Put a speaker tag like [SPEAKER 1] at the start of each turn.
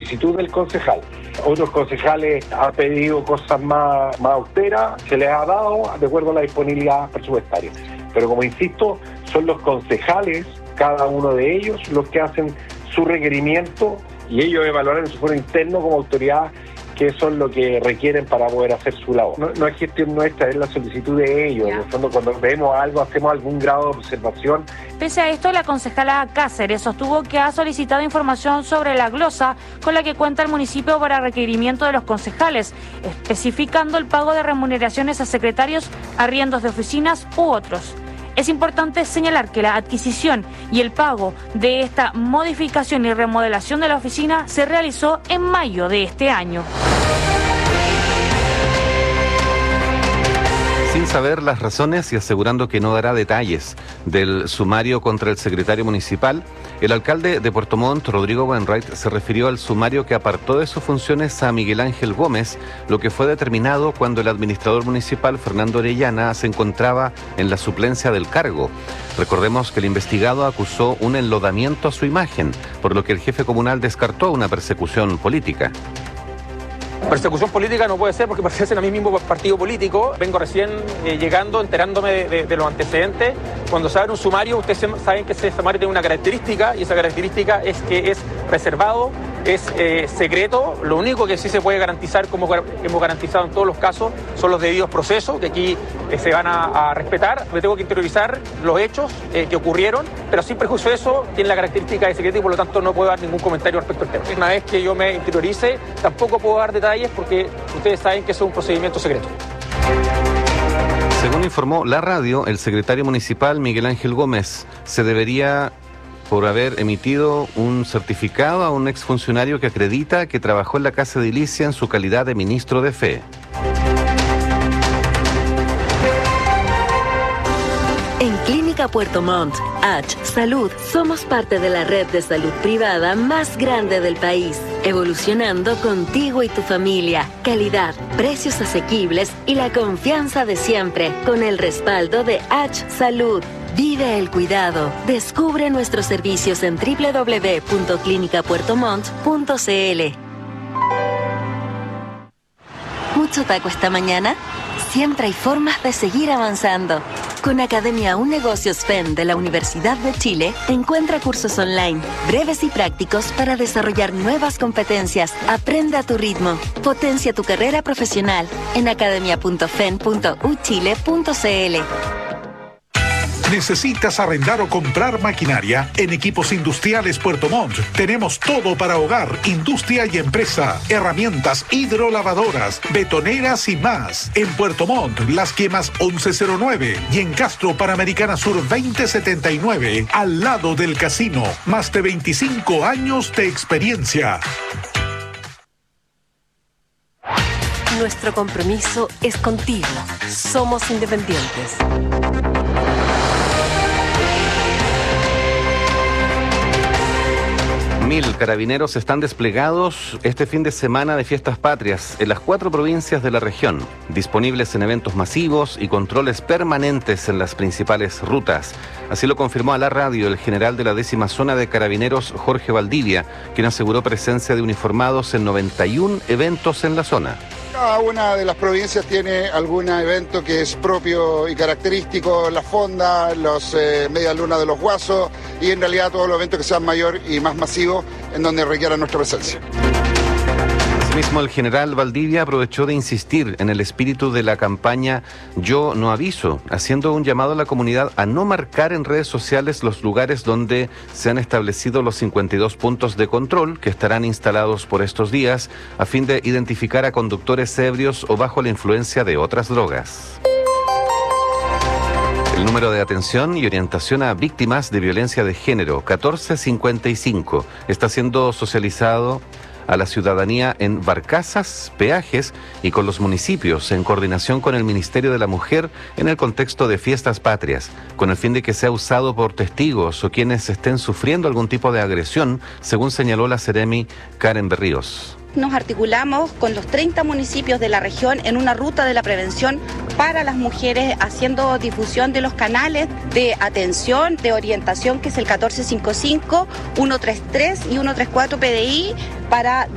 [SPEAKER 1] solicitud del concejal. Otros concejales han pedido cosas más austeras, se les ha dado de acuerdo a la disponibilidad presupuestaria. Pero como insisto, son los concejales, cada uno de ellos, los que hacen su requerimiento y ellos evaluarán en su foro interno como autoridad que eso es lo que requieren para poder hacer su labor. No es gestión nuestra, es la solicitud de ellos. En el fondo, cuando vemos algo, hacemos algún grado de observación.
[SPEAKER 2] Pese a esto, la concejala Cáceres sostuvo que ha solicitado información sobre la glosa con la que cuenta el municipio para requerimiento de los concejales, especificando el pago de remuneraciones a secretarios, arriendos de oficinas u otros. Es importante señalar que la adquisición y el pago de esta modificación y remodelación de la oficina se realizó en mayo de este año.
[SPEAKER 3] Sin saber las razones y asegurando que no dará detalles del sumario contra el secretario municipal, el alcalde de Puerto Montt, Rodrigo Wainwright, se refirió al sumario que apartó de sus funciones a Miguel Ángel Gómez, lo que fue determinado cuando el administrador municipal, Fernando Orellana, se encontraba en la suplencia del cargo. Recordemos que el investigado acusó un enlodamiento a su imagen, por lo que el jefe comunal descartó una persecución política.
[SPEAKER 4] Persecución política no puede ser porque pertenecen a mí mismo partido político. Vengo recién llegando, enterándome de los antecedentes. Cuando se abre un sumario, ustedes saben que ese sumario tiene una característica y esa característica es que es reservado, es secreto. Lo único que sí se puede garantizar, como hemos garantizado en todos los casos, son los debidos procesos que aquí se van a respetar. Me tengo que interiorizar los hechos que ocurrieron, pero sin prejuicio de eso, tiene la característica de secreto y por lo tanto no puedo dar ningún comentario respecto al tema. Una vez que yo me interiorice, tampoco puedo dar detalles porque ustedes saben que es un procedimiento secreto.
[SPEAKER 3] Según informó la radio, el secretario municipal Miguel Ángel Gómez se debería por haber emitido un certificado a un exfuncionario que acredita que trabajó en la Casa de Edilicia en su calidad de ministro de Fe.
[SPEAKER 5] En Clínica Puerto Montt, H Salud, somos parte de la red de salud privada más grande del país, evolucionando contigo y tu familia. Calidad, precios asequibles y la confianza de siempre, con el respaldo de H Salud. Vive el cuidado. Descubre nuestros servicios en www.clinicapuertomont.cl. ¿Mucho taco esta mañana? Siempre hay formas de seguir avanzando. Con Academia Un Negocios FEN de la Universidad de Chile, encuentra cursos online, breves y prácticos para desarrollar nuevas competencias. Aprende a tu ritmo. Potencia tu carrera profesional en academia.fen.uchile.cl.
[SPEAKER 6] ¿Necesitas arrendar o comprar maquinaria? En Equipos Industriales Puerto Montt tenemos todo para hogar, industria y empresa. Herramientas hidrolavadoras, betoneras y más. En Puerto Montt, Las Quemas 1109 y en Castro Panamericana Sur 2079, al lado del casino. Más de 25 años de experiencia.
[SPEAKER 7] Nuestro compromiso es contigo. Somos independientes.
[SPEAKER 3] Carabineros están desplegados este fin de semana de fiestas patrias en las 4 provincias de la región, disponibles en eventos masivos y controles permanentes en las principales rutas. Así lo confirmó a la radio el general de la 10ª Zona de Carabineros, Jorge Valdivia, quien aseguró presencia de uniformados en 91 eventos en la zona.
[SPEAKER 8] Cada una de las provincias tiene algún evento que es propio y característico, la fonda, los media luna de los guasos y en realidad todos los eventos que sean mayor y más masivos en donde requieran nuestra presencia.
[SPEAKER 3] Asimismo, el general Valdivia aprovechó de insistir en el espíritu de la campaña Yo no aviso, haciendo un llamado a la comunidad a no marcar en redes sociales los lugares donde se han establecido los 52 puntos de control que estarán instalados por estos días a fin de identificar a conductores ebrios o bajo la influencia de otras drogas. El número de atención y orientación a víctimas de violencia de género, 1455, está siendo socializado a la ciudadanía en barcazas, peajes y con los municipios en coordinación con el Ministerio de la Mujer en el contexto de fiestas patrias, con el fin de que sea usado por testigos o quienes estén sufriendo algún tipo de agresión, según señaló la Seremi Karen Berríos.
[SPEAKER 9] Nos articulamos con los 30 municipios de la región en una ruta de la prevención para las mujeres, haciendo difusión de los canales de atención, de orientación, que es el 1455, 133 y 134 PDI, para